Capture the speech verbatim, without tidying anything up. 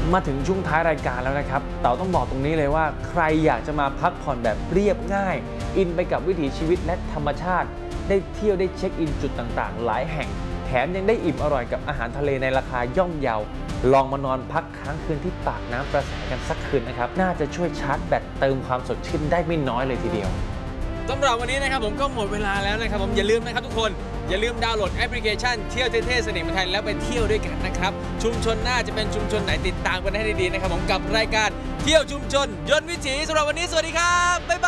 มาถึงช่วงท้ายรายการแล้วนะครับเต๋าต้องบอกตรงนี้เลยว่าใครอยากจะมาพักผ่อนแบบเรียบง่ายอินไปกับวิถีชีวิตและธรรมชาติได้เที่ยวได้เช็คอินจุดต่างๆหลายแห่งแถมยังได้อิ่มอร่อยกับอาหารทะเลในราคาย่อมเยาลองมานอนพักค้างคืนที่ปากน้ำประแสกันสักคืนนะครับน่าจะช่วยชาร์จแบตเติมความสดชื่นได้ไม่น้อยเลยทีเดียวสำหรับวันนี้นะครับผมก็หมดเวลาแล้วนะครับผมอย่าลืมนะครับทุกคนอย่าลืมดาวน์โหลดแอปพลิเคชันเที่ยวเท่ๆเสน่ห์เมืองไทยแล้วไปเที่ยวด้วยกันนะครับชุมชนน่าจะเป็นชุมชนไหนติดตามกันให้ดีๆนะครับผมกับรายการเที่ยวชุมชนยนต์วิถีสำหรับวันนี้สวัสดีครับบ๊ายบาย